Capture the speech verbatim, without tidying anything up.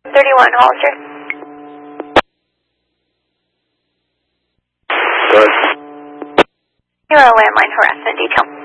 thirty-one, Hollister. Good. You're a landline harassment detail.